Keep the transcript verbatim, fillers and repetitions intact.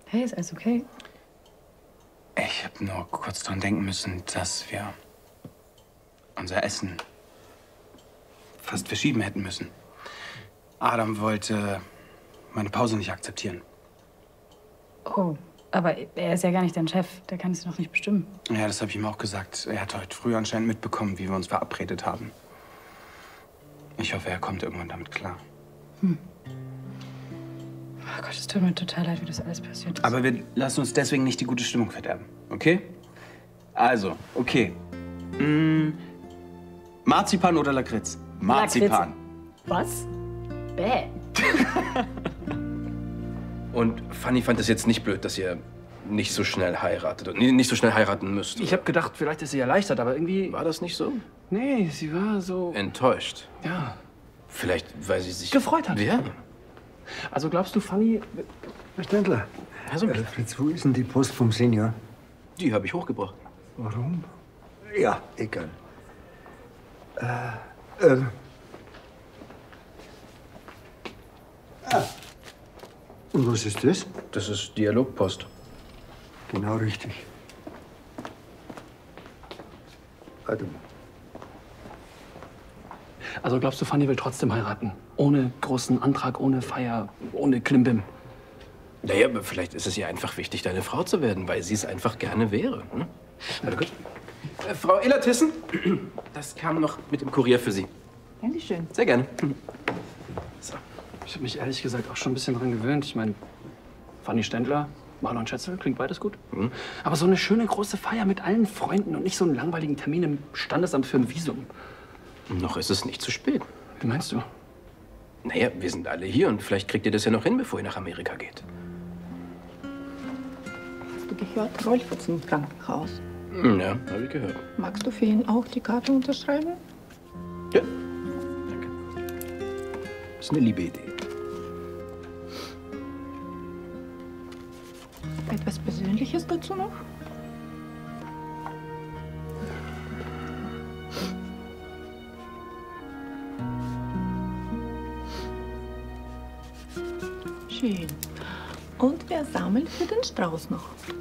Hey, ist alles okay? Ich habe nur kurz dran denken müssen, dass wir unser Essen fast verschieben hätten müssen. Adam wollte meine Pause nicht akzeptieren. Oh, aber er ist ja gar nicht dein Chef. Der kann es noch nicht bestimmen. Ja, das habe ich ihm auch gesagt. Er hat heute früh anscheinend mitbekommen, wie wir uns verabredet haben. Ich hoffe, er kommt irgendwann damit klar. Hm. Oh Gott, es tut mir total leid, wie das alles passiert ist. Aber wir lassen uns deswegen nicht die gute Stimmung verderben, okay? Also, okay. Mm, Marzipan oder Lakritz? Marzipan. Was? Bäh. Und Fanny fand es jetzt nicht blöd, dass ihr nicht so schnell heiratet und nicht so schnell heiraten müsst. Ich habe gedacht, vielleicht ist sie erleichtert, aber irgendwie... War das nicht so? Nee, sie war so... Enttäuscht. Ja. Vielleicht, weil sie sich... Gefreut hat. Ja. Also glaubst du, Fanny... Herr Stendler, Also, äh, Fritz, wo ist denn die Post vom Senior? die habe ich hochgebracht. Warum? Ja, egal. Äh, äh. Ah. Und was ist das? Das ist Dialogpost. Genau richtig. Warte mal. Also glaubst du, Fanny will trotzdem heiraten? Ohne großen Antrag, ohne Feier, ohne Klimbim? Naja, aber vielleicht ist es ihr einfach wichtig, deine Frau zu werden, weil sie es einfach gerne wäre. Hm? Warte kurz. Äh, Frau Illertissen, das kam noch mit dem Kurier für Sie. Dankeschön. Sehr gerne. So. Ich habe mich ehrlich gesagt auch schon ein bisschen dran gewöhnt. Ich meine, Fanny Stendler, Marlon Schätzel, klingt beides gut. Mhm. Aber so eine schöne große Feier mit allen Freunden und nicht so einen langweiligen Termin im Standesamt für ein Visum. Noch ist es nicht zu spät. Wie meinst du? Naja, wir sind alle hier und vielleicht kriegt ihr das ja noch hin, bevor ihr nach Amerika geht. Hast du gehört, Rolf ist im Krankenhaus. Ja, habe ich gehört. Magst du für ihn auch die Karte unterschreiben? Ja, danke. Das ist eine liebe Idee. Etwas Persönliches dazu noch? Schön. Und wer sammelt für den Strauß noch?